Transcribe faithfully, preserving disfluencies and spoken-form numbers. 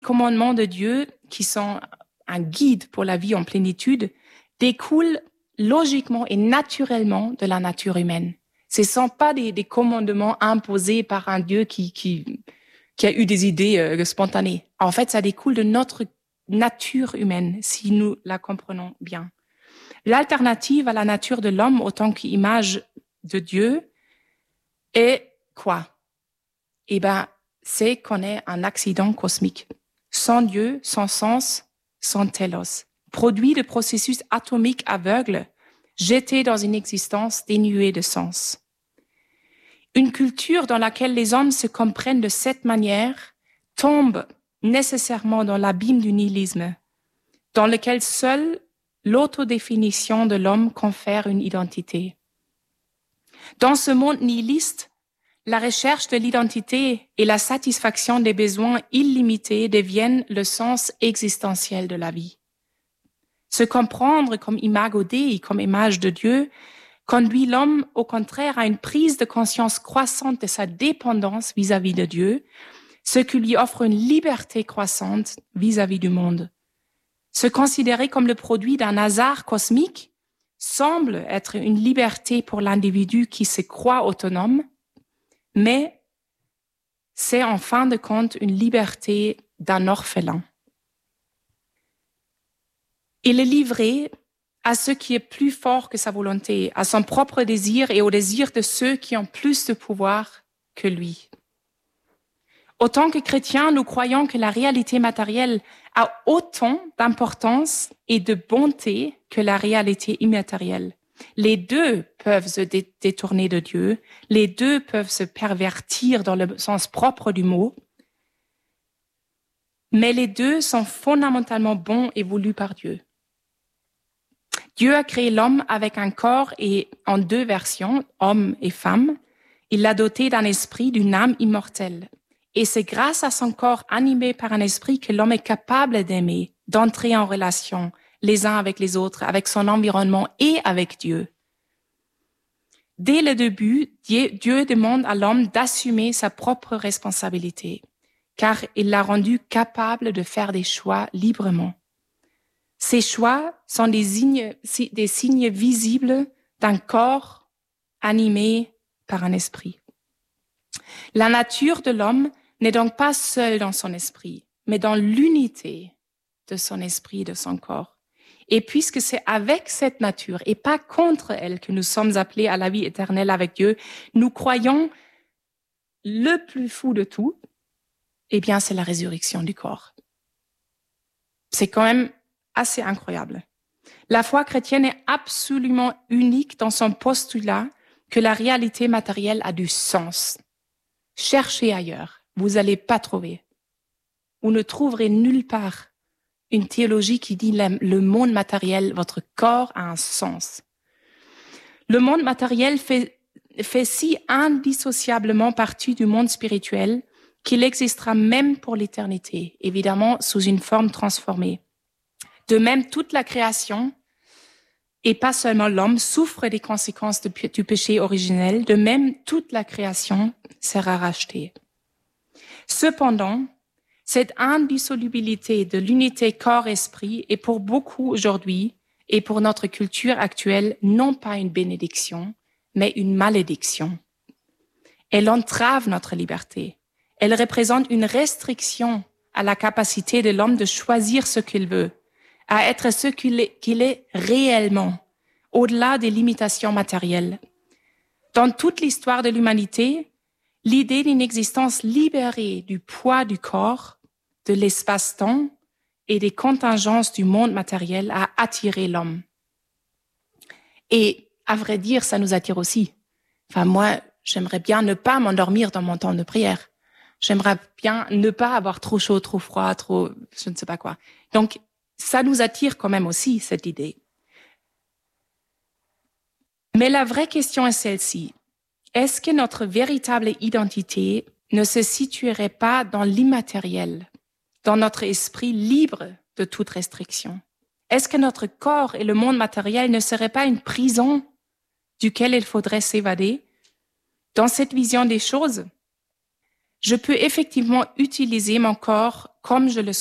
commandements de Dieu, qui sont un guide pour la vie en plénitude, découlent logiquement et naturellement de la nature humaine. Ce ne sont pas des, des commandements imposés par un Dieu qui, qui, qui a eu des idées euh, spontanées. En fait, ça découle de notre nature humaine, si nous la comprenons bien. L'alternative à la nature de l'homme, autant qu'image de Dieu, est quoi? Eh ben, c'est qu'on est un accident cosmique. Sans Dieu, sans sens, sans télos. Produit de processus atomiques aveugles, jeté dans une existence dénuée de sens. Une culture dans laquelle les hommes se comprennent de cette manière tombe nécessairement dans l'abîme du nihilisme, dans lequel seule l'autodéfinition de l'homme confère une identité. Dans ce monde nihiliste, la recherche de l'identité et la satisfaction des besoins illimités deviennent le sens existentiel de la vie. Se comprendre comme imago Dei, comme image de Dieu, conduit l'homme au contraire à une prise de conscience croissante de sa dépendance vis-à-vis de Dieu, ce qui lui offre une liberté croissante vis-à-vis du monde. Se considérer comme le produit d'un hasard cosmique semble être une liberté pour l'individu qui se croit autonome, mais c'est en fin de compte une liberté d'un orphelin. Il est livré à ce qui est plus fort que sa volonté, à son propre désir et au désir de ceux qui ont plus de pouvoir que lui. Autant que chrétiens, nous croyons que la réalité matérielle a autant d'importance et de bonté que la réalité immatérielle. Les deux peuvent se dé- détourner de Dieu, les deux peuvent se pervertir dans le sens propre du mot, mais les deux sont fondamentalement bons et voulus par Dieu. Dieu a créé l'homme avec un corps et en deux versions, homme et femme. Il l'a doté d'un esprit, d'une âme immortelle. Et c'est grâce à son corps animé par un esprit que l'homme est capable d'aimer, d'entrer en relation les uns avec les autres, avec son environnement et avec Dieu. Dès le début, Dieu demande à l'homme d'assumer sa propre responsabilité, car il l'a rendu capable de faire des choix librement. Ces choix sont des signes, des signes visibles d'un corps animé par un esprit. La nature de l'homme n'est donc pas seule dans son esprit, mais dans l'unité de son esprit et de son corps. Et puisque c'est avec cette nature et pas contre elle que nous sommes appelés à la vie éternelle avec Dieu, nous croyons le plus fou de tout, eh bien, c'est la résurrection du corps. C'est quand même assez incroyable. La foi chrétienne est absolument unique dans son postulat que la réalité matérielle a du sens. Cherchez ailleurs, vous n'allez pas trouver. Vous ne trouverez nulle part une théologie qui dit le monde matériel, votre corps a un sens. Le monde matériel fait, fait si indissociablement partie du monde spirituel qu'il existera même pour l'éternité, évidemment sous une forme transformée. De même, toute la création, et pas seulement l'homme, souffre des conséquences de, du péché originel. De même, toute la création sera rachetée. Cependant, cette indissolubilité de l'unité corps-esprit est pour beaucoup aujourd'hui et pour notre culture actuelle non pas une bénédiction, mais une malédiction. Elle entrave notre liberté. Elle représente une restriction à la capacité de l'homme de choisir ce qu'il veut, à être ce qu'il est, qu'il est réellement, au-delà des limitations matérielles. Dans toute l'histoire de l'humanité, l'idée d'une existence libérée du poids du corps, de l'espace-temps et des contingences du monde matériel a attiré l'homme. Et à vrai dire, ça nous attire aussi. Enfin, moi, j'aimerais bien ne pas m'endormir dans mon temps de prière. J'aimerais bien ne pas avoir trop chaud, trop froid, trop, je ne sais pas quoi. Donc, ça nous attire quand même aussi, cette idée. Mais la vraie question est celle-ci. Est-ce que notre véritable identité ne se situerait pas dans l'immatériel, dans notre esprit libre de toute restriction? Est-ce que notre corps et le monde matériel ne seraient pas une prison duquel il faudrait s'évader? Dans cette vision des choses, je peux effectivement utiliser mon corps comme je le